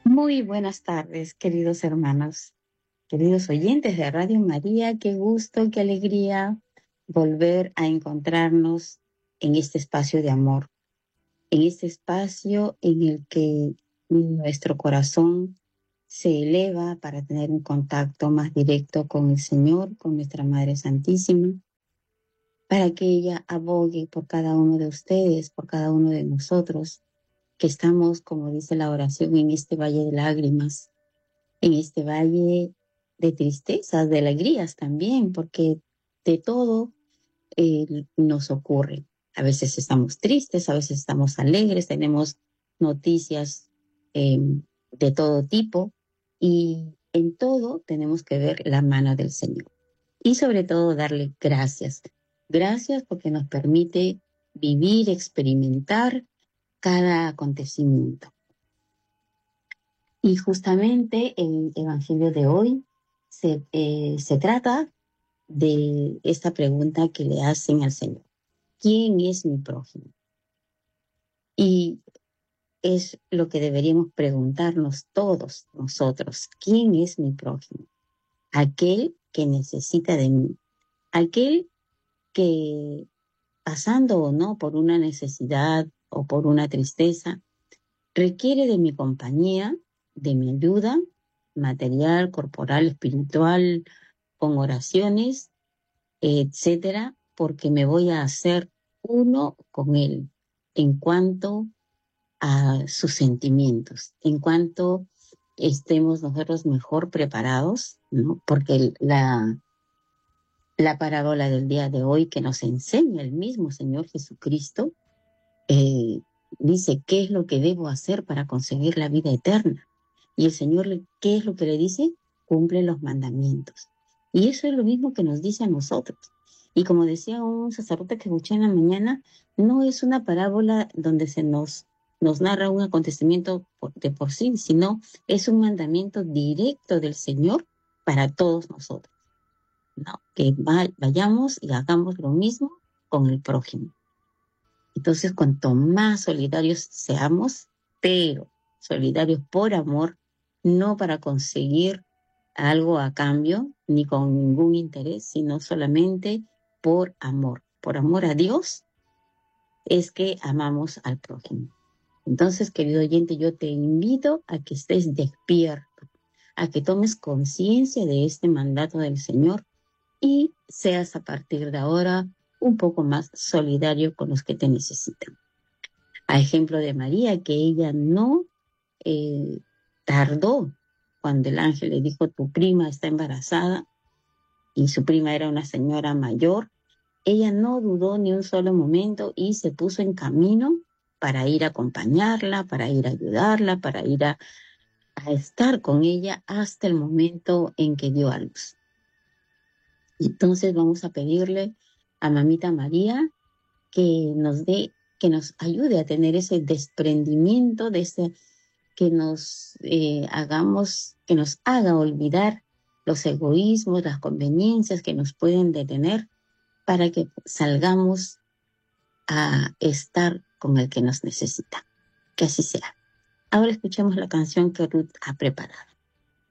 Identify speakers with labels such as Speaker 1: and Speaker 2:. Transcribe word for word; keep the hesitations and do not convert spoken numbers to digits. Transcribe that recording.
Speaker 1: Muy buenas tardes, queridos hermanos, queridos oyentes de Radio María. Qué gusto, qué alegría volver a encontrarnos en este espacio de amor, en este espacio en el que nuestro corazón se eleva para tener un contacto más directo con el Señor, con nuestra Madre Santísima, para que ella abogue por cada uno de ustedes, por cada uno de nosotros, que estamos, como dice la oración, en este valle de lágrimas, en este valle de tristezas, de alegrías también, porque de todo eh, nos ocurre. A veces estamos tristes, a veces estamos alegres, tenemos noticias eh, de todo tipo y en todo tenemos que ver la mano del Señor. Y sobre todo darle gracias. Gracias porque nos permite vivir, experimentar cada acontecimiento. Y justamente el Evangelio de hoy se, eh, se trata de esta pregunta que le hacen al Señor. ¿Quién es mi prójimo? Y es lo que deberíamos preguntarnos todos nosotros. ¿Quién es mi prójimo? Aquel que necesita de mí. Aquel que, pasando o no por una necesidad o por una tristeza, requiere de mi compañía, de mi ayuda material, corporal, espiritual, con oraciones, etcétera, porque me voy a hacer uno con él en cuanto a sus sentimientos, en cuanto estemos nosotros mejor preparados, ¿no? Porque la, la parábola del día de hoy que nos enseña el mismo Señor Jesucristo, eh, dice, ¿qué es lo que debo hacer para conseguir la vida eterna? Y el Señor, ¿qué es lo que le dice? Cumple los mandamientos. Y eso es lo mismo que nos dice a nosotros. Y como decía un sacerdote que escuché en la mañana, no es una parábola donde se nos, nos narra un acontecimiento por, de por sí, sino es un mandamiento directo del Señor para todos nosotros, ¿no? Que va, vayamos y hagamos lo mismo con el prójimo. Entonces, cuanto más solidarios seamos, pero solidarios por amor, no para conseguir algo a cambio, ni con ningún interés, sino solamente por amor. Por amor a Dios es que amamos al prójimo. Entonces, querido oyente, yo te invito a que estés despierto, a que tomes conciencia de este mandato del Señor y seas a partir de ahora un poco más solidario con los que te necesitan. A ejemplo de María, que ella no eh, tardó cuando el ángel le dijo, tu prima está embarazada, y su prima era una señora mayor, ella no dudó ni un solo momento y se puso en camino para ir a acompañarla, para ir a ayudarla, para ir a, a estar con ella hasta el momento en que dio a luz. Entonces vamos a pedirle a Mamita María que nos dé, que nos ayude a tener ese desprendimiento, de ese, que nos eh, hagamos, que nos haga olvidar los egoísmos, las conveniencias que nos pueden detener para que salgamos a estar con el que nos necesita. Que así sea. Ahora escuchemos la canción que Ruth ha preparado.